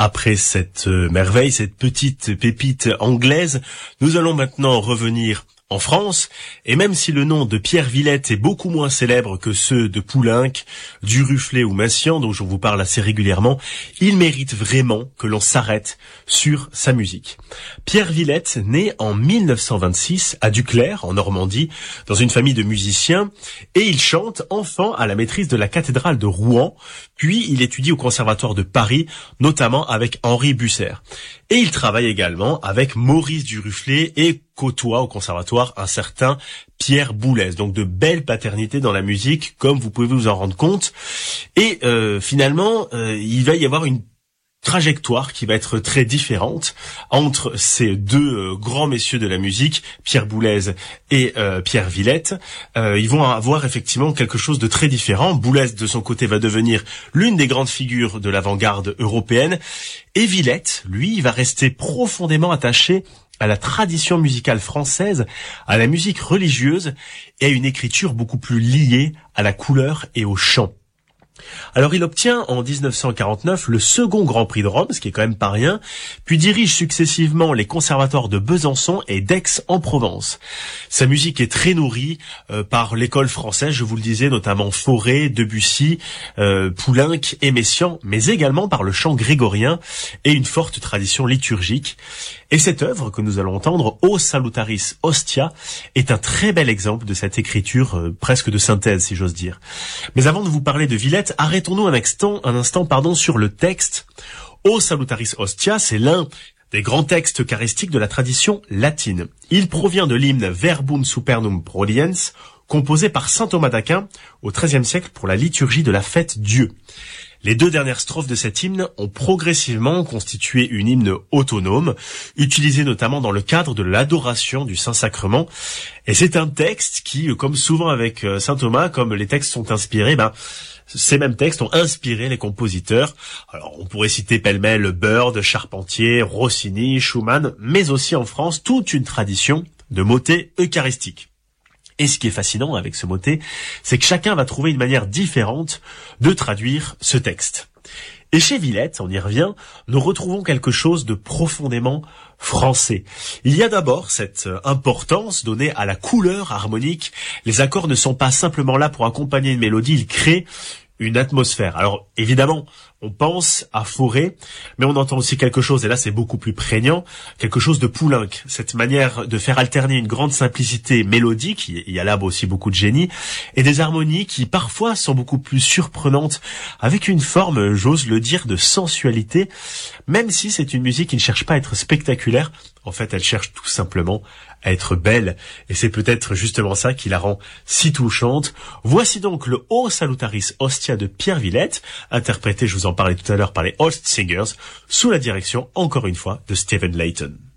Après cette merveille, cette petite pépite anglaise, nous allons maintenant revenir en France, et même si le nom de Pierre Villette est beaucoup moins célèbre que ceux de Poulenc, Duruflé ou Massian, dont je vous parle assez régulièrement, il mérite vraiment que l'on s'arrête sur sa musique. Pierre Villette naît en 1926 à Duclair, en Normandie, dans une famille de musiciens, et il chante enfant à la maîtrise de la cathédrale de Rouen, puis il étudie au Conservatoire de Paris, notamment avec Henri Busser. Et il travaille également avec Maurice Duruflé et côtoie au conservatoire un certain Pierre Boulez. Donc de belles paternités dans la musique, comme vous pouvez vous en rendre compte. Et finalement, il va y avoir une trajectoire qui va être très différente entre ces deux grands messieurs de la musique, Pierre Boulez et Pierre Villette. Ils vont avoir effectivement quelque chose de très différent. Boulez, de son côté, va devenir l'une des grandes figures de l'avant-garde européenne. Et Villette, lui, va rester profondément attaché à la tradition musicale française, à la musique religieuse et à une écriture beaucoup plus liée à la couleur et au chant. Alors il obtient en 1949 le second Grand Prix de Rome, ce qui est quand même pas rien, puis dirige successivement les conservatoires de Besançon et d'Aix-en-Provence. Sa musique est très nourrie par l'école française, je vous le disais, notamment Fauré, Debussy, Poulenc et Messiaen, mais également par le chant grégorien et une forte tradition liturgique. Et cette œuvre que nous allons entendre, O Salutaris Hostia, est un très bel exemple de cette écriture presque de synthèse, si j'ose dire. Mais avant de vous parler de Villette, arrêtons-nous un instant, sur le texte. O Salutaris Hostia, c'est l'un des grands textes eucharistiques de la tradition latine. Il provient de l'hymne Verbum Supernum Prodiens, composé par saint Thomas d'Aquin au XIIIe siècle pour la liturgie de la fête Dieu. Les deux dernières strophes de cet hymne ont progressivement constitué une hymne autonome, utilisée notamment dans le cadre de l'adoration du Saint-Sacrement. Et c'est un texte qui, comme souvent avec saint Thomas, comme les textes sont inspirés, ces mêmes textes ont inspiré les compositeurs. Alors, on pourrait citer pêle-mêle Byrd, Charpentier, Rossini, Schumann, mais aussi en France, toute une tradition de motets eucharistiques. Et ce qui est fascinant avec ce motet, c'est que chacun va trouver une manière différente de traduire ce texte. Et chez Villette, on y revient, nous retrouvons quelque chose de profondément français. Il y a d'abord cette importance donnée à la couleur harmonique. Les accords ne sont pas simplement là pour accompagner une mélodie, ils créent une atmosphère. Alors évidemment, on pense à Fauré, mais on entend aussi quelque chose, et là c'est beaucoup plus prégnant, quelque chose de Poulenc. Cette manière de faire alterner une grande simplicité mélodique, il y a là aussi beaucoup de génie, et des harmonies qui parfois sont beaucoup plus surprenantes, avec une forme, j'ose le dire, de sensualité, même si c'est une musique qui ne cherche pas à être spectaculaire. En fait, elle cherche tout simplement à être belle, et c'est peut-être justement ça qui la rend si touchante. Voici donc le O Salutaris Hostia de Pierre Villette, interprété, je vous en parlais tout à l'heure, par les Holst Singers, sous la direction, encore une fois, de Stephen Layton.